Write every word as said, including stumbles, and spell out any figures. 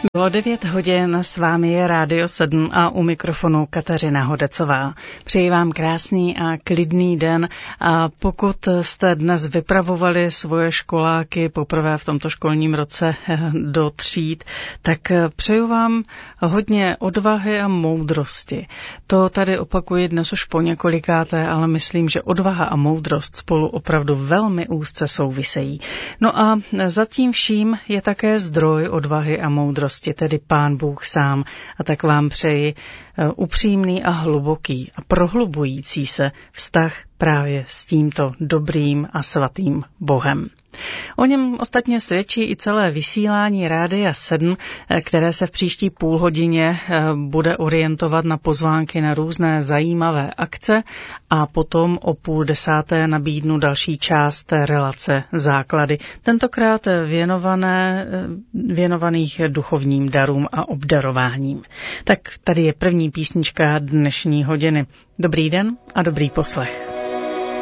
Bylo devět hodin, s vámi je Rádio sedm a u mikrofonu Kateřina Hodecová. Přeji vám krásný a klidný den a pokud jste dnes vypravovali svoje školáky poprvé v tomto školním roce do tříd, tak přeju vám hodně odvahy a moudrosti. To tady opakuji dnes už po několikáté, ale myslím, že odvaha a moudrost spolu opravdu velmi úzce souvisejí. No a zatím vším je také zdroj odvahy a moudrosti, tedy Pán Bůh sám. A tak vám přeji upřímný a hluboký a prohlubující se vztah právě s tímto dobrým a svatým Bohem. O něm ostatně svědčí i celé vysílání Rádia sedm, které se v příští půlhodině bude orientovat na pozvánky na různé zajímavé akce a potom o půl desáté nabídnu další část relace Základy, tentokrát věnované, věnovaných duchovním darům a obdarováním. Tak tady je první písnička dnešní hodiny. Dobrý den a dobrý poslech.